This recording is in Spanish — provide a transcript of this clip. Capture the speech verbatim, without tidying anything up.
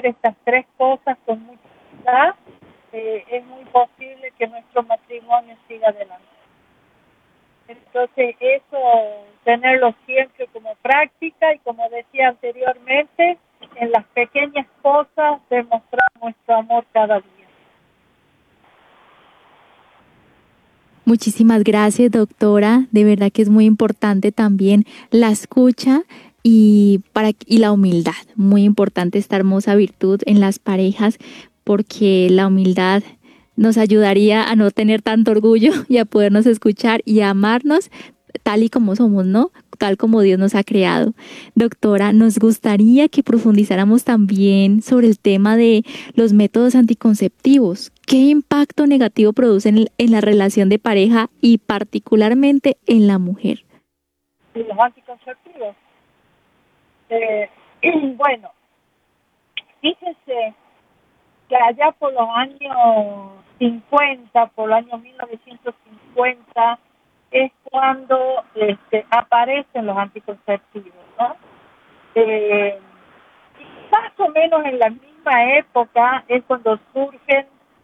hacer estas tres cosas con mucha cuidado, eh, es muy posible que nuestro matrimonio siga adelante. Entonces eso, tenerlo siempre como práctica y como decía anteriormente, en las pequeñas cosas demostrar nuestro amor cada día. Muchísimas gracias, doctora. De verdad que es muy importante también la escucha y, para, y la humildad. Muy importante esta hermosa virtud en las parejas, porque la humildad nos ayudaría a no tener tanto orgullo y a podernos escuchar y a amarnos tal y como somos, ¿no? Tal como Dios nos ha creado. Doctora, nos gustaría que profundizáramos también sobre el tema de los métodos anticonceptivos. ¿Qué impacto negativo producen en la relación de pareja y particularmente en la mujer? Los anticonceptivos. Eh, bueno, fíjense que allá por los años cincuenta, por los años mil novecientos cincuenta, es cuando este, aparecen los anticonceptivos, ¿no? Eh, más o menos en la misma época es cuando surgen